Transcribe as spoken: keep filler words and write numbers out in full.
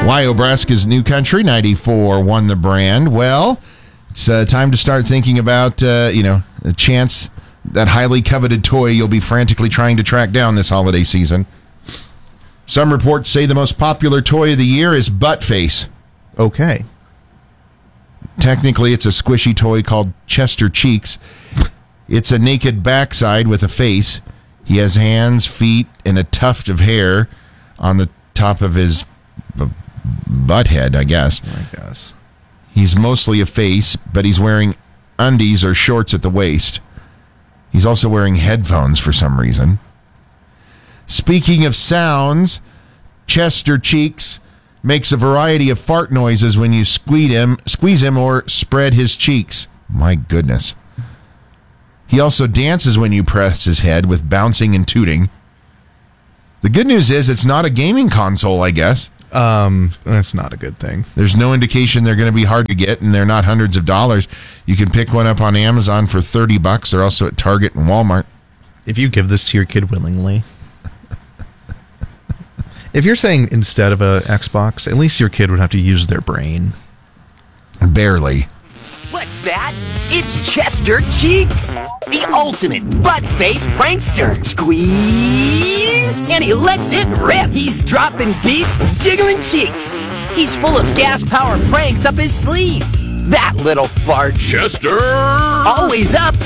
Wyobraska's New Country, ninety-four won the brand. Well, it's uh, time to start thinking about, uh, you know, a chance, that highly coveted toy you'll be frantically trying to track down this holiday season. Some reports say the most popular toy of the year is Buttface. Okay. Technically, it's a squishy toy called Chester Cheeks. It's a naked backside with a face. He has hands, feet, and a tuft of hair on the top of his b- butt head, I guess. I guess. He's mostly a face, but he's wearing undies or shorts at the waist. He's also wearing headphones for some reason. Speaking of sounds, Chester Cheeks makes a variety of fart noises when you squeeze him, squeeze him or spread his cheeks. My goodness. He also dances when you press his head with bouncing and tooting. The good news is it's not a gaming console, I guess. Um, that's not a good thing. There's no indication they're going to be hard to get, and they're not hundreds of dollars. You can pick one up on Amazon for thirty bucks. They're also at Target and Walmart. If you give this to your kid willingly. If you're saying instead of a Xbox, at least your kid would have to use their brain. Barely. What's that? It's Chester Cheeks, the ultimate butt-face prankster. Squeeze, and he lets it rip. He's dropping beats, jiggling cheeks. He's full of gas-powered pranks up his sleeve. That little fart. Chester! Always up